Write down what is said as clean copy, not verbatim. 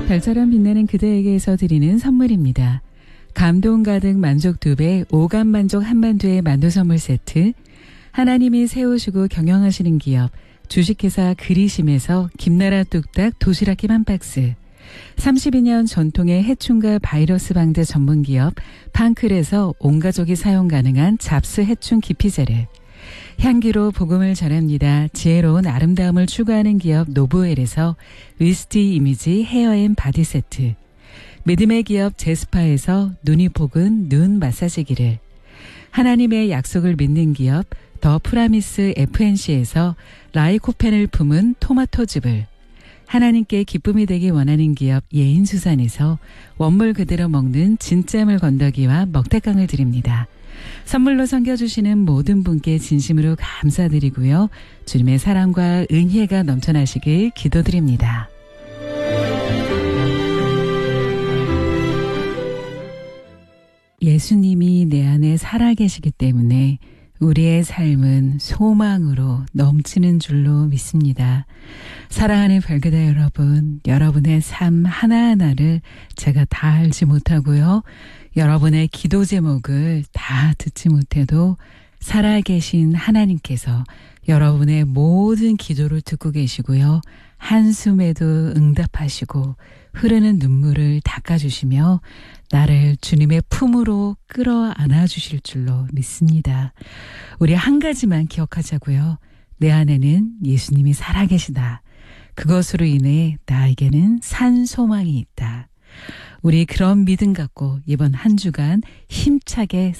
별처럼 빛나는 그대에게서 드리는 선물입니다. 감동 가득 만족 2배, 오감 만족 한반도의 만두 선물 세트, 하나님이 세우시고 경영하시는 기업, 주식회사 그리심에서 김나라 뚝딱 도시락김 한 박스, 32년 전통의 해충과 바이러스 방제 전문기업 판클에서 온 가족이 사용 가능한 잡스 해충 기피제를, 향기로 복음을 전합니다. 지혜로운 아름다움을 추구하는 기업 노브웰에서 위스티 이미지 헤어앤 바디 세트, 믿음의 기업 제스파에서 눈이 복은 눈 마사지기를, 하나님의 약속을 믿는 기업 더 프라미스 FNC에서 라이코펜을 품은 토마토즙을, 하나님께 기쁨이 되기 원하는 기업 예인수산에서 원물 그대로 먹는 진짜물 건더기와 먹태깡을 드립니다. 선물로 섬겨주시는 모든 분께 진심으로 감사드리고요. 주님의 사랑과 은혜가 넘쳐나시길 기도드립니다. 예수님이 내 안에 살아계시기 때문에 우리의 삶은 소망으로 넘치는 줄로 믿습니다. 사랑하는 별그대 여러분, 여러분의 삶 하나하나를 제가 다 알지 못하고요. 여러분의 기도 제목을 다 듣지 못해도 살아계신 하나님께서 여러분의 모든 기도를 듣고 계시고요. 한숨에도 응답하시고 흐르는 눈물을 닦아주시며 나를 주님의 품으로 끌어안아 주실 줄로 믿습니다. 우리 한 가지만 기억하자고요. 내 안에는 예수님이 살아계시다. 그것으로 인해 나에게는 산 소망이 있다. 우리 그런 믿음 갖고 이번 한 주간 힘차게